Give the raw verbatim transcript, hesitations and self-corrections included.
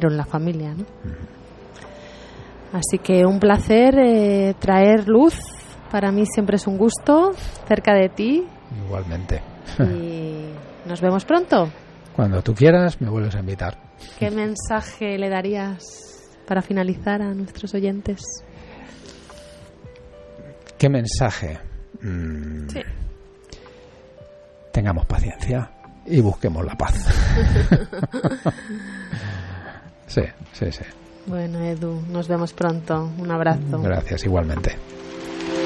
pero en la familia, ¿no? Uh-huh. Así que un placer eh, traer luz. Para mí siempre es un gusto cerca de ti. Igualmente. Y nos vemos pronto. Cuando tú quieras me vuelves a invitar. ¿Qué mensaje le darías para finalizar a nuestros oyentes? ¿Qué mensaje? Mm, sí. Tengamos paciencia y busquemos la paz. sí, sí, sí. Bueno, Edu, nos vemos pronto. Un abrazo. Gracias, igualmente.